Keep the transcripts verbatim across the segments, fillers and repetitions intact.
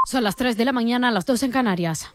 Son las tres de la mañana, las dos en Canarias.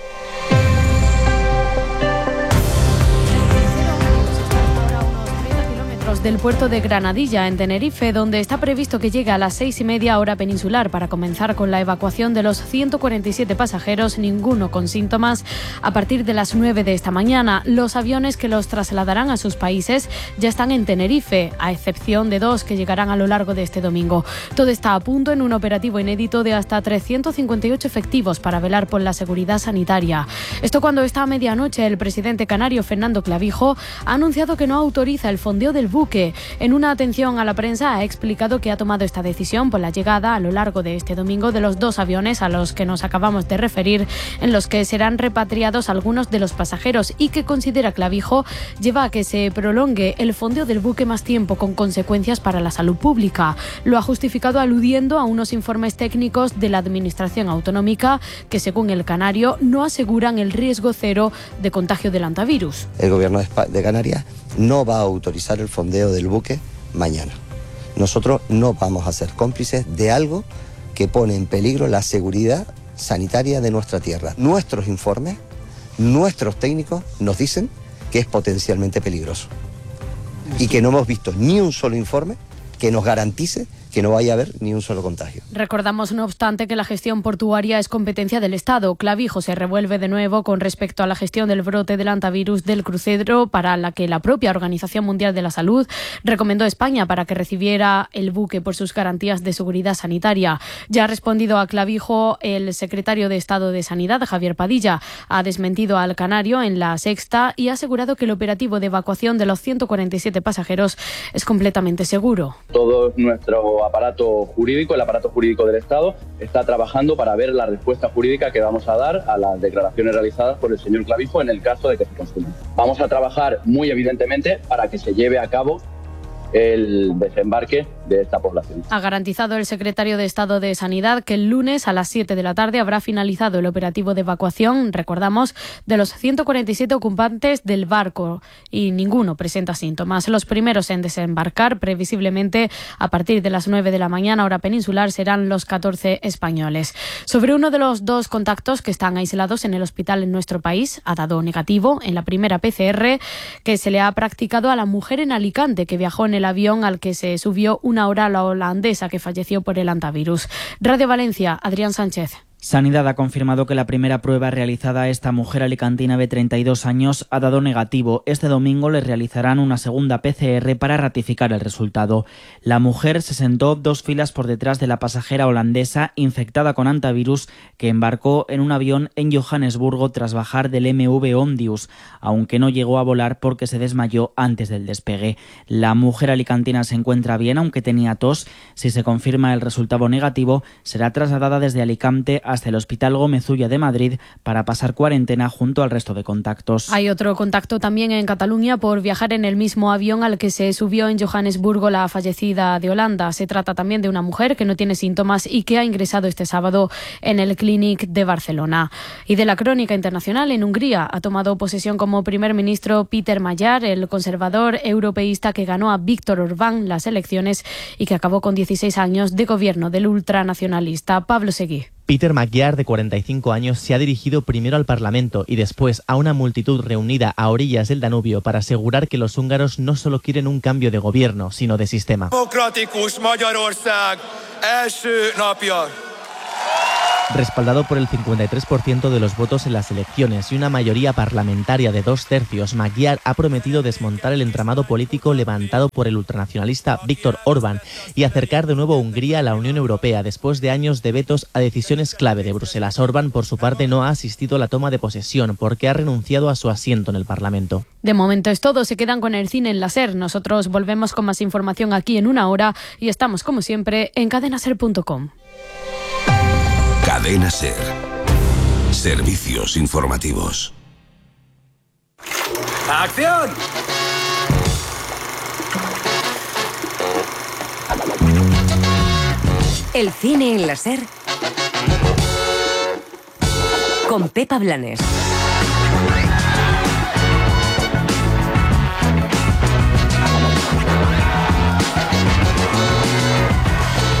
Del puerto de Granadilla, en Tenerife, donde está previsto que llegue a las seis y media hora peninsular para comenzar con la evacuación de los ciento cuarenta y siete pasajeros, ninguno con síntomas, a partir de las nueve de esta mañana. Los aviones que los trasladarán a sus países ya están en Tenerife, a excepción de dos que llegarán a lo largo de este domingo. Todo está a punto en un operativo inédito de hasta trescientos cincuenta y ocho efectivos para velar por la seguridad sanitaria. Esto cuando esta medianoche el presidente canario Fernando Clavijo ha anunciado que no autoriza el fondeo del buque. En una atención a la prensa ha explicado que ha tomado esta decisión por la llegada a lo largo de este domingo de los dos aviones a los que nos acabamos de referir, en los que serán repatriados algunos de los pasajeros, y que considera Clavijo lleva a que se prolongue el fondeo del buque más tiempo, con consecuencias para la salud pública. Lo ha justificado aludiendo a unos informes técnicos de la Administración Autonómica que, según el canario, no aseguran el riesgo cero de contagio del hantavirus. El gobierno de Canarias no va a autorizar el fondeo del buque mañana. Nosotros no vamos a ser cómplices de algo que pone en peligro la seguridad sanitaria de nuestra tierra. Nuestros informes, nuestros técnicos nos dicen que es potencialmente peligroso y que no hemos visto ni un solo informe que nos garantice que no vaya a haber ni un solo contagio. Recordamos, no obstante, que la gestión portuaria es competencia del Estado. Clavijo se revuelve de nuevo con respecto a la gestión del brote del hantavirus del crucero, para la que la propia Organización Mundial de la Salud recomendó a España para que recibiera el buque por sus garantías de seguridad sanitaria. Ya ha respondido a Clavijo el secretario de Estado de Sanidad, Javier Padilla. Ha desmentido al canario en La Sexta y ha asegurado que el operativo de evacuación de los ciento cuarenta y siete pasajeros es completamente seguro. Todo nuestro aparato jurídico, el aparato jurídico del Estado, está trabajando para ver la respuesta jurídica que vamos a dar a las declaraciones realizadas por el señor Clavijo en el caso de que se consumen. Vamos a trabajar muy evidentemente para que se lleve a cabo el desembarque de esta población. Ha garantizado el secretario de Estado de Sanidad que el lunes a las siete de la tarde habrá finalizado el operativo de evacuación, recordamos, de los ciento cuarenta y siete ocupantes del barco, y ninguno presenta síntomas. Los primeros en desembarcar, previsiblemente a partir de las nueve de la mañana hora peninsular, serán los catorce españoles. Sobre uno de los dos contactos que están aislados en el hospital en nuestro país, ha dado negativo en la primera P C R que se le ha practicado a la mujer en Alicante que viajó en el avión al que se subió una hora la holandesa que falleció por el hantavirus. Radio Valencia, Adrián Sánchez. Sanidad ha confirmado que la primera prueba realizada a esta mujer alicantina de treinta y dos años ha dado negativo. Este domingo le realizarán una segunda P C R para ratificar el resultado. La mujer se sentó dos filas por detrás de la pasajera holandesa infectada con hantavirus que embarcó en un avión en Johannesburgo tras bajar del M V Ondius, aunque no llegó a volar porque se desmayó antes del despegue. La mujer alicantina se encuentra bien, aunque tenía tos. Si se confirma el resultado negativo, será trasladada desde Alicante hasta el Hospital Gómez Ulla de Madrid para pasar cuarentena junto al resto de contactos. Hay otro contacto también en Cataluña por viajar en el mismo avión al que se subió en Johannesburgo la fallecida de Holanda. Se trata también de una mujer que no tiene síntomas y que ha ingresado este sábado en el Clínic de Barcelona. Y de la crónica internacional, en Hungría ha tomado posesión como primer ministro Peter Magyar, el conservador europeísta que ganó a Viktor Orbán las elecciones y que acabó con dieciséis años de gobierno del ultranacionalista. Pablo Seguí. Peter Magyar, de cuarenta y cinco años, se ha dirigido primero al Parlamento y después a una multitud reunida a orillas del Danubio para asegurar que los húngaros no solo quieren un cambio de gobierno, sino de sistema. Respaldado por el cincuenta y tres por ciento de los votos en las elecciones y una mayoría parlamentaria de dos tercios, Magyar ha prometido desmontar el entramado político levantado por el ultranacionalista Viktor Orbán y acercar de nuevo a Hungría a la Unión Europea después de años de vetos a decisiones clave de Bruselas. Orbán, por su parte, no ha asistido a la toma de posesión porque ha renunciado a su asiento en el Parlamento. De momento es todo. Se quedan con el cine en la SER. Nosotros volvemos con más información aquí en una hora y estamos, como siempre, en cadena ser punto com. Cadena SER. Servicios informativos. ¡Acción! El cine en la SER con Pepa Blanes.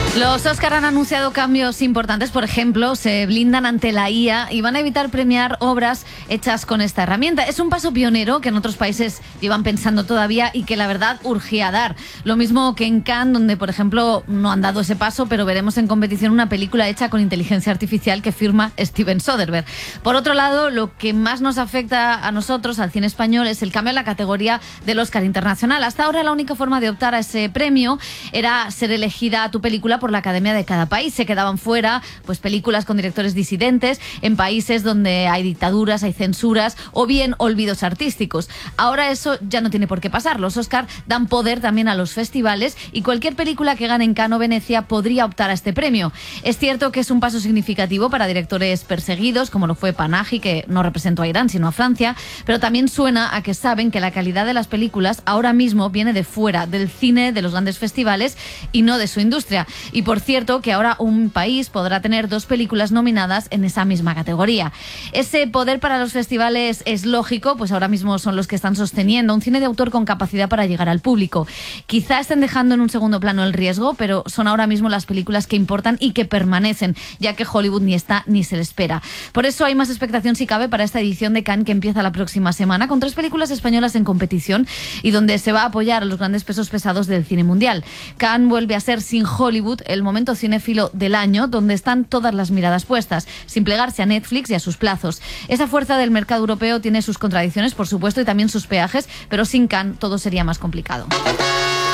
Los Oscar han anunciado cambios importantes. Por ejemplo, se blindan ante la I A y van a evitar premiar obras hechas con esta herramienta. Es un paso pionero que en otros países llevan pensando todavía y que la verdad urgía dar. Lo mismo que en Cannes, donde por ejemplo no han dado ese paso, pero veremos en competición una película hecha con inteligencia artificial que firma Steven Soderbergh. Por otro lado, lo que más nos afecta a nosotros, al cine español, es el cambio en la categoría del Oscar Internacional. Hasta ahora la única forma de optar a ese premio era ser elegida a tu película por la academia de cada país. Se quedaban fuera pues películas con directores disidentes en países donde hay dictaduras, hay censuras o bien olvidos artísticos. Ahora eso ya no tiene por qué pasar. Los Oscar dan poder también a los festivales y cualquier película que gane en Cannes o Venecia podría optar a este premio. Es cierto que es un paso significativo para directores perseguidos, como lo fue Panahi, que no representó a Irán sino a Francia, pero también suena a que saben que la calidad de las películas ahora mismo viene de fuera, del cine, de los grandes festivales y no de su industria. Y por cierto, que ahora un país podrá tener dos películas nominadas en esa misma categoría. Ese poder para los festivales es lógico, pues ahora mismo son los que están sosteniendo un cine de autor con capacidad para llegar al público. Quizá estén dejando en un segundo plano el riesgo, pero son ahora mismo las películas que importan y que permanecen, ya que Hollywood ni está ni se le espera. Por eso hay más expectación, si cabe, para esta edición de Cannes que empieza la próxima semana, con tres películas españolas en competición y donde se va a apoyar a los grandes pesos pesados del cine mundial. Cannes vuelve a ser, sin Hollywood, el momento cinéfilo del año donde están todas las miradas puestas, sin plegarse a Netflix y a sus plazos. Esa fuerza del mercado europeo tiene sus contradicciones, por supuesto, y también sus peajes, pero sin Cannes todo sería más complicado.